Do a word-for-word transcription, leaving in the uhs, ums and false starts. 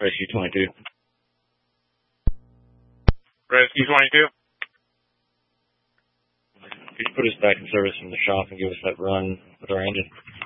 Rescue twenty-two. Rescue twenty-two. Could you put us back in service from the shop and give us that run with our engine?